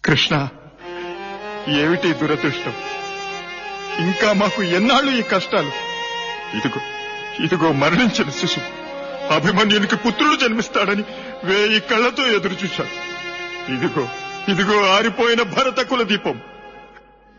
కృష్ణ, ఏమిటి దురదృష్టం? ఇంకా మాకు ఎన్నాళ్ళు ఈ కష్టాలు? ఇదిగో ఇదిగో మరణించిన శిశువు అభిమన్యునికి పుత్రుడు జన్మిస్తాడని 1000 కళ్లతో ఎదురు చూశాడు. ఇదిగో ఇదిగో ఆరిపోయిన భరత కుల దీపం.